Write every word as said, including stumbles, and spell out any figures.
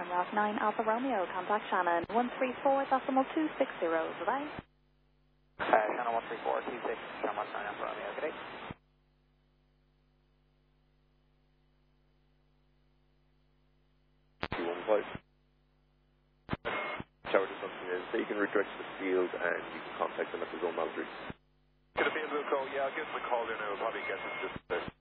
Rock nine Alpha Romeo, contact Shannon one three four decimal two six zero. Bye-bye. Uh, Shannon one three four two six, contact nine Alpha Romeo, good day. two one five. Tower to something is, so you can redirect to the field and you can contact them at the zone boundary. To the field will call, yeah, I'll give them a call there now, we'll probably get them just there.